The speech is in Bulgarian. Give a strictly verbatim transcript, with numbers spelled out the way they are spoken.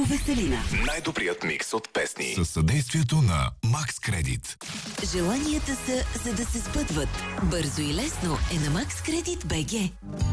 Веселина. Най-добрият микс от песни. Със съдействието на Max Credit. Желанията са, за да се сбъдват. Бързо и лесно е на Max Credit БГ.